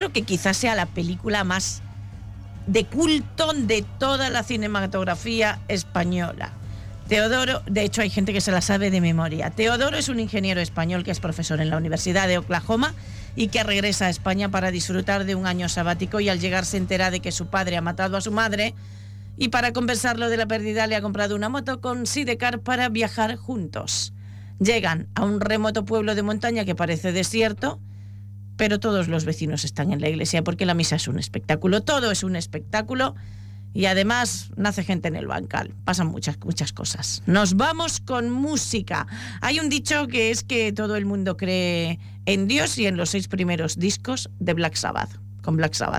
Teodoro, que quizás sea la película más de culto de toda la cinematografía española. Teodoro, de hecho hay gente que se la sabe de memoria. Teodoro es un ingeniero español que es profesor en la Universidad de Oklahoma y que regresa a España para disfrutar de un año sabático, y al llegar se entera de que su padre ha matado a su madre, y para compensarlo de la pérdida le ha comprado una moto con sidecar para viajar juntos. Llegan a un remoto pueblo de montaña que parece desierto, pero todos los vecinos están en la iglesia porque la misa es un espectáculo, todo es un espectáculo, y además nace gente en el bancal, pasan muchas cosas. Nos vamos con música. Hay un dicho que es que todo el mundo cree en Dios y en los 6 primeros discos de Black Sabbath, con Black Sabbath.